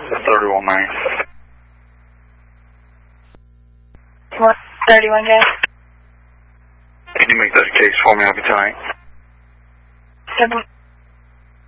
31-9. What, 31 gas? Can you make that a case for me? I'll be tonight. 7.